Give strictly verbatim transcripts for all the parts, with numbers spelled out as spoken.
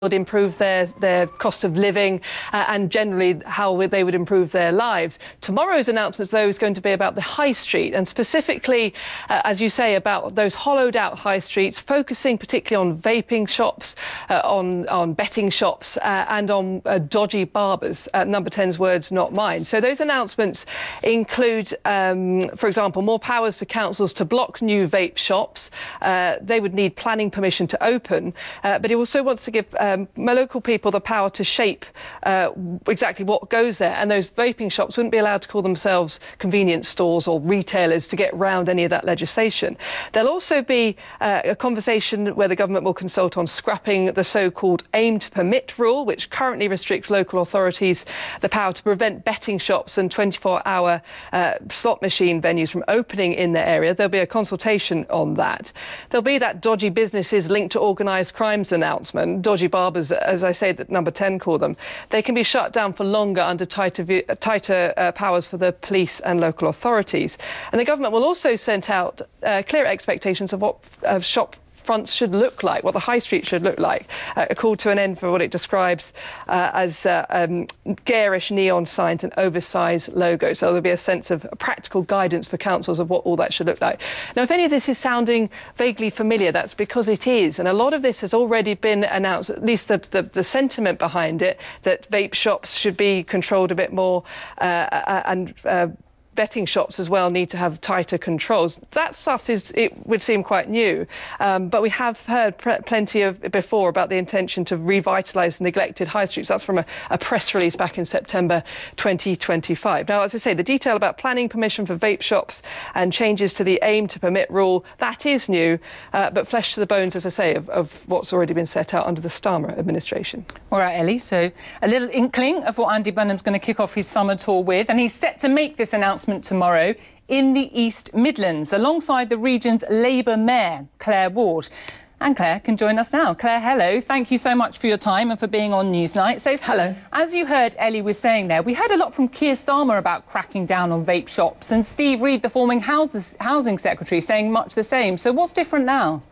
would improve their, their cost of living uh, and generally how they would improve their lives. Tomorrow's announcement, though, is going to be about the high street and specifically, uh, as you say, about those hollowed out high streets, focusing particularly on vaping shops, uh, on, on betting shops uh, and on uh, dodgy barbers. Uh, Number ten's words, not mine. So those announcements include, um, for example, more powers to councils to block new vape shops. Uh, they would need planning permission to open, uh, but he also wants to give uh, Um, local people the power to shape uh, exactly what goes there, and those vaping shops wouldn't be allowed to call themselves convenience stores or retailers to get round any of that legislation. There'll also be uh, a conversation where the government will consult on scrapping the so-called aim to permit rule, which currently restricts local authorities the power to prevent betting shops and twenty-four hour uh, slot machine venues from opening in their area. There'll be a consultation on that. There'll be that dodgy businesses linked to organised crimes announcement. Dodgy barbers, as I say, that Number ten call them, they can be shut down for longer under tighter, tighter uh, powers for the police and local authorities. And the government will also send out uh, clear expectations of what uh, shop fronts should look like, what the high street should look like, uh, a call to an end for what it describes uh, as uh, um, garish neon signs and oversized logos. So there'll be a sense of practical guidance for councils of what all that should look like. Now, if any of this is sounding vaguely familiar, that's because it is. And a lot of this has already been announced, at least the, the, the sentiment behind it, that vape shops should be controlled a bit more uh, and uh, betting shops as well need to have tighter controls. That stuff is, it would seem quite new, um, but we have heard plenty of before about the intention to revitalise neglected high streets. That's from a, a press release back in September twenty twenty-five. Now, as I say, the detail about planning permission for vape shops and changes to the aim to permit rule, that is new, uh, but flesh to the bones, as I say, of, of what's already been set out under the Starmer administration. All right, Ellie, so a little inkling of what Andy Burnham's going to kick off his summer tour with, and he's set to make this announcement tomorrow in the East Midlands alongside the region's Labour Mayor, Claire Ward. And Claire can join us now. Claire, hello. Thank you so much for your time and for being on Newsnight. So, hello. As you heard Ellie was saying there, we heard a lot from Keir Starmer about cracking down on vape shops, and Steve Reid, the former houses, Housing Secretary, saying much the same. So what's different now?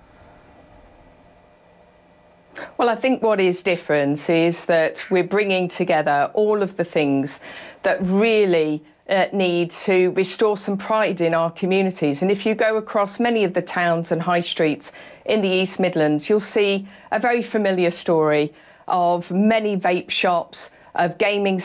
Well, I think what is different is that we're bringing together all of the things that really uh, need to restore some pride in our communities. And if you go across many of the towns and high streets in the East Midlands, you'll see a very familiar story of many vape shops, of gaming